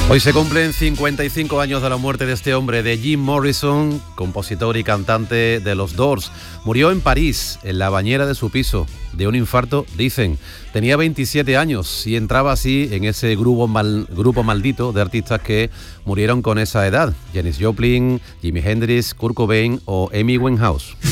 Hoy se cumplen 55 años de la muerte de este hombre, de Jim Morrison, compositor y cantante de los Doors. Murió en París, en la bañera de su piso, de un infarto, dicen. Tenía 27 años y entraba así en ese grupo maldito de artistas que murieron con esa edad. Janis Joplin, Jimi Hendrix, Kurt Cobain o Amy Winehouse.